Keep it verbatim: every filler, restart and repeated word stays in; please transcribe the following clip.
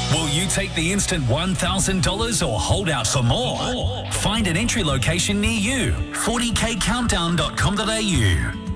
Will you take the instant one thousand dollars or hold out for more? Find an entry location near you. forty k countdown dot com dot a u.